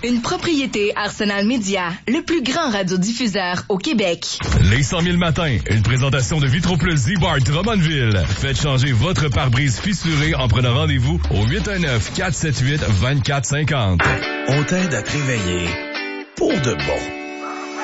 Une propriété Arsenal Média, le plus grand radiodiffuseur au Québec. Les 100 000 matins, une présentation de Vitroplus Z-Bar Drummondville. Faites changer votre pare-brise fissuré en prenant rendez-vous au 819-478-2450. On t'aide à te réveiller pour de bon.